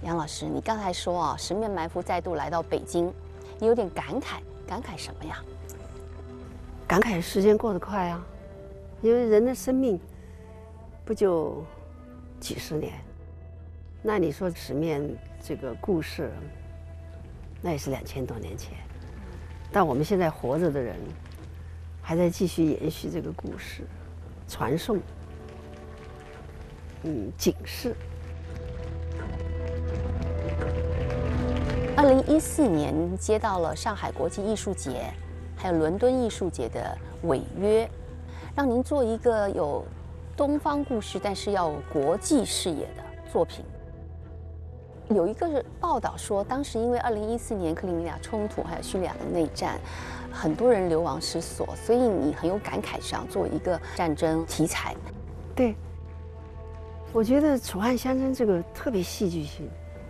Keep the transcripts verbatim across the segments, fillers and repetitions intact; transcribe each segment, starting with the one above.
杨老师，你刚才说啊，十面埋伏再度来到北京，你有点感慨，感慨什么呀？ 感慨时间过得快啊，因为人的生命不就几十年？那你说十面这个故事，那也是两千多年前，但我们现在活着的人，还在继续延续这个故事，传颂，嗯，警示。 二零一四年接到了上海国际艺术节，还有伦敦艺术节的违约，让您做一个有东方故事，但是要有国际视野的作品。有一个报道说，当时因为二零一四年克里米亚冲突还有叙利亚的内战，很多人流亡失所，所以你很有感慨，想做一个战争题材。 对，我觉得楚汉相争这个特别戏剧性。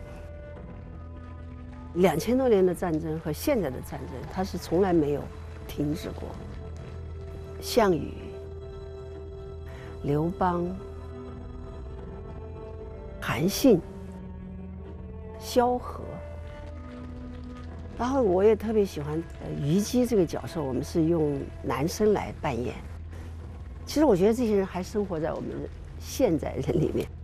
两千多年的战争和现在的战争，它是从来没有停止过。项羽、刘邦、韩信、萧何，然后我也特别喜欢呃虞姬这个角色，我们是用男生来扮演。其实我觉得这些人还生活在我们现在人里面。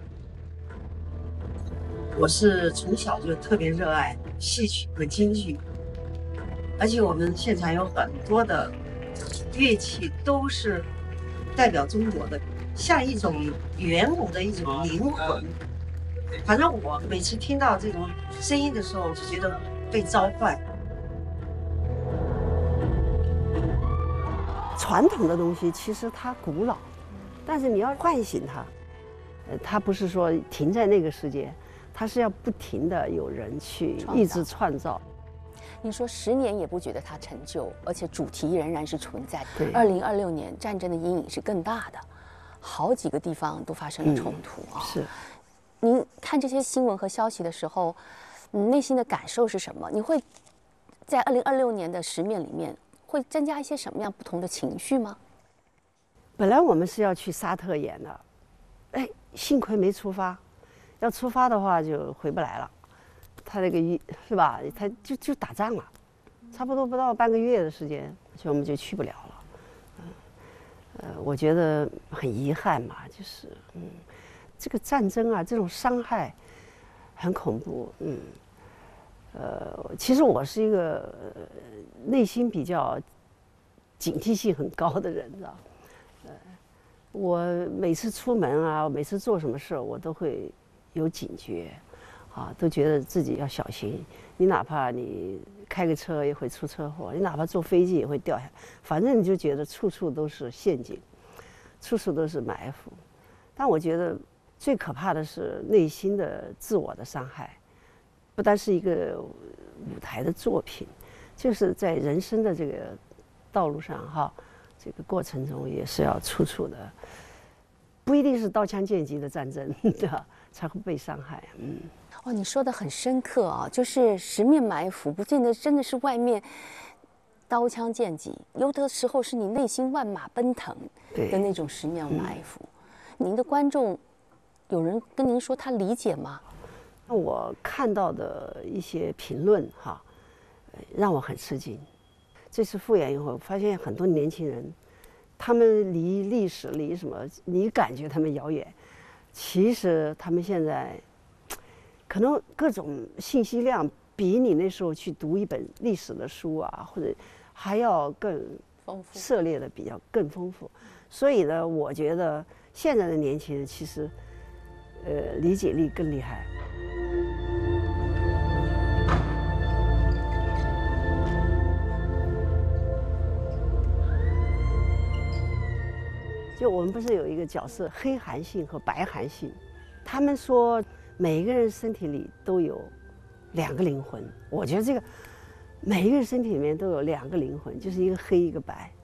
我是从小就特别热爱戏曲和京剧，而且我们现场有很多的乐器都是代表中国的，像一种元武的一种灵魂。反正我每次听到这种声音的时候，就觉得被召唤。传统的东西其实它古老，但是你要唤醒它，呃，它不是说停在那个世界。它是要不停的有人去一直创造。 你说十年也不觉得它陈旧，而且主题仍然是存在。 对， 二零二六年战争的阴影是更大的，好几个地方都发生了冲突啊。 嗯、是。 您看这些新闻和消息的时候，你内心的感受是什么？你会在二零二六年的十面里面会增加一些什么样不同的情绪吗？ 本来我们是要去沙特演的，哎，幸亏没出发。要出发的话就回不来了，他那个一是吧？他就就打仗了，差不多不到半个月的时间，所以我们就去不了了。嗯，呃，我觉得很遗憾嘛，就是嗯，这个战争啊，这种伤害很恐怖。嗯，呃，其实我是一个内心比较警惕性很高的人，知道？呃，我每次出门啊，每次做什么事，我都会有警觉，啊，都觉得自己要小心。你哪怕你开个车也会出车祸，你哪怕坐飞机也会掉下来，反正你就觉得处处都是陷阱，处处都是埋伏。但我觉得最可怕的是内心的自我的伤害，不单是一个舞台的作品，就是在人生的这个道路上哈，这个过程中也是要处处的，不一定是刀枪剑戟的战争，对吧？才会被伤害。嗯， 哦，你说的很深刻啊，就是十面埋伏，不见得真的是外面刀枪剑戟，有的时候是你内心万马奔腾的那种十面埋伏。嗯、您的观众有人跟您说他理解吗？ 那我看到的一些评论哈，让我很吃惊。这次复演以后，发现很多年轻人，他们离历史离什么，你感觉他们遥远。其实他们现在可能各种信息量比你那时候去读一本历史的书啊，或者还要更丰富， 涉猎的比较更丰富。所以呢，我觉得现在的年轻人其实呃理解力更厉害。就我们不是有一个角色黑韩信和白韩信，他们说每一个人身体里都有两个灵魂。我觉得这个每一个人身体里面都有两个灵魂，就是一个黑一个白。